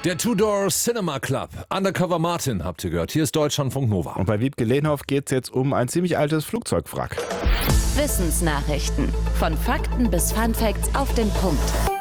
Der Two-Door Cinema Club. Undercover Martin habt ihr gehört. Hier ist Deutschlandfunk Nova. Und bei Wiebke Lehnhoff geht es jetzt um ein ziemlich altes Flugzeugwrack. Wissensnachrichten. Von Fakten bis Funfacts auf den Punkt.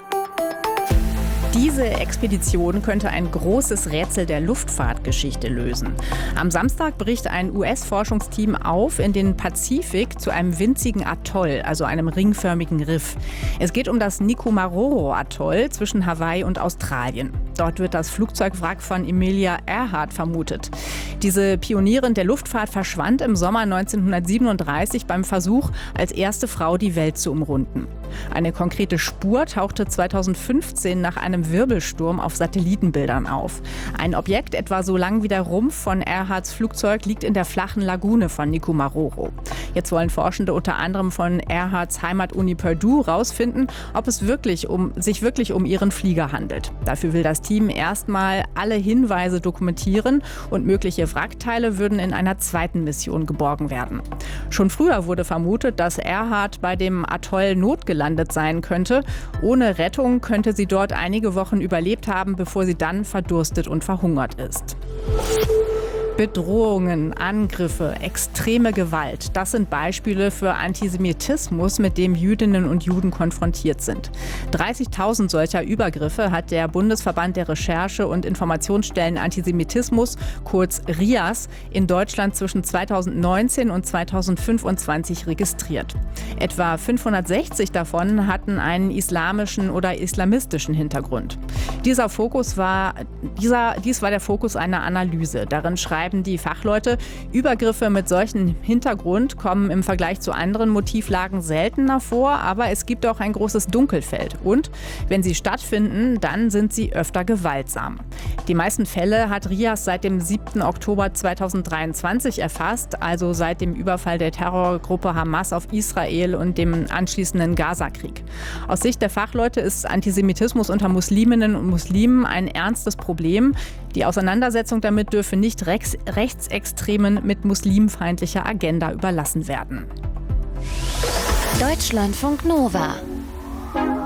Diese Expedition könnte ein großes Rätsel der Luftfahrtgeschichte lösen. Am Samstag bricht ein US-Forschungsteam auf in den Pazifik zu einem winzigen Atoll, also einem ringförmigen Riff. Es geht um das Nikumaroro-Atoll zwischen Hawaii und Australien. Dort wird das Flugzeugwrack von Amelia Earhart vermutet. Diese Pionierin der Luftfahrt verschwand im Sommer 1937 beim Versuch, als erste Frau die Welt zu umrunden. Eine konkrete Spur tauchte 2015 nach einem Wirbelsturm auf Satellitenbildern auf. Ein Objekt etwa so lang wie der Rumpf von Earharts Flugzeug liegt in der flachen Lagune von Nikumaroro. Jetzt wollen Forschende unter anderem von Earharts Heimatuni Purdue herausfinden, ob es sich wirklich um ihren Flieger handelt. Dafür will das Team erstmal alle Hinweise dokumentieren und mögliche Wrackteile würden in einer zweiten Mission geborgen werden. Schon früher wurde vermutet, dass Earhart bei dem Atoll notgelandet sein könnte. Ohne Rettung könnte sie dort einige Wochen überlebt haben, bevor sie dann verdurstet und verhungert ist. Bedrohungen, Angriffe, extreme Gewalt, das sind Beispiele für Antisemitismus, mit dem Jüdinnen und Juden konfrontiert sind. 30.000 solcher Übergriffe hat der Bundesverband der Recherche- und Informationsstellen Antisemitismus, kurz RIAS, in Deutschland zwischen 2019 und 2025 registriert. Etwa 560 davon hatten einen islamischen oder islamistischen Hintergrund. Dies war der Fokus einer Analyse. Darin schreiben die Fachleute, Übergriffe mit solchem Hintergrund kommen im Vergleich zu anderen Motivlagen seltener vor, aber es gibt auch ein großes Dunkelfeld. Und wenn sie stattfinden, dann sind sie öfter gewaltsam. Die meisten Fälle hat RIAS seit dem 7. Oktober 2023 erfasst, also seit dem Überfall der Terrorgruppe Hamas auf Israel und dem anschließenden Gaza-Krieg. Aus Sicht der Fachleute ist Antisemitismus unter Musliminnen und Muslimen ein ernstes Problem. Die Auseinandersetzung damit dürfe nicht Rechtsextremen mit muslimfeindlicher Agenda überlassen werden. Deutschlandfunk Nova.